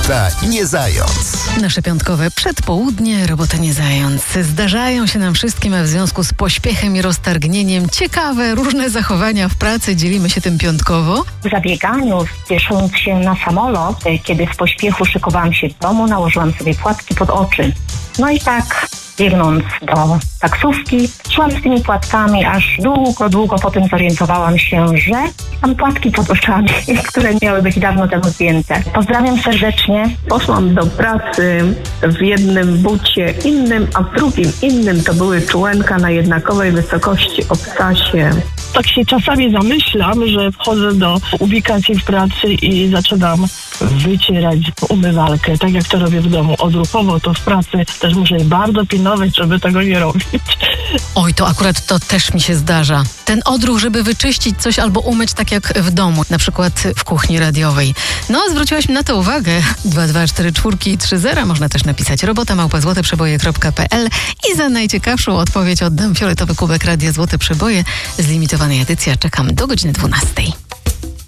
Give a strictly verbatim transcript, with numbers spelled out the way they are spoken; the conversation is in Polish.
Robota nie zając. Nasze piątkowe przedpołudnie, robota nie zając. Zdarzają się nam wszystkim, a w związku z pośpiechem i roztargnieniem ciekawe, różne zachowania w pracy. Dzielimy się tym piątkowo. W zabieganiu, spiesząc się na samolot, kiedy w pośpiechu szykowałam się w domu, nałożyłam sobie płatki pod oczy. No i tak, biegnąc do taksówki, szłam z tymi płatkami, aż długo, długo potem zorientowałam się, że mam płatki pod oczami, które miały być dawno temu zdjęte. Pozdrawiam serdecznie. Poszłam do pracy w jednym bucie innym, a w drugim innym. To były czułenka na jednakowej wysokości obcasie. Tak się czasami zamyślam, że wchodzę do ubikacji w pracy i zaczynam wycierać umywalkę, tak jak to robię w domu odruchowo, to w pracy też muszę bardzo pilnować, żeby tego nie robić. Oj, to akurat to też mi się zdarza. Ten odruch, żeby wyczyścić coś albo umyć tak jak w domu, na przykład w kuchni radiowej. No, zwróciłaś mi na to uwagę. dwa dwa cztery cztery trzy zero. Można też napisać robota małpa złote przeboje kropka pe el i za najciekawszą odpowiedź oddam fioletowy kubek Radia Złote Przeboje z limitowanej edycji. Czekam do godziny dwunastej.